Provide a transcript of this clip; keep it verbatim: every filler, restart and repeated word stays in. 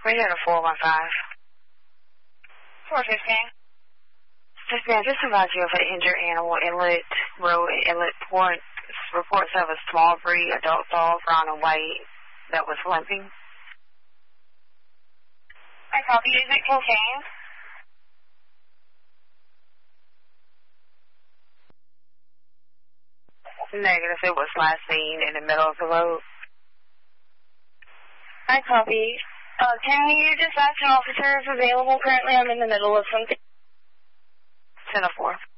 We had a four one five. four fifteen. fifteen, just advise you of an injured animal, inlet, row, inlet point. Reports of a small breed adult dog, brown and white, that was limping. I copy. Is it contained? Negative. It was last seen in the middle of the road. I copy. Uh, can you dispatch an officer if available? Currently I'm in the middle of something. ten oh four.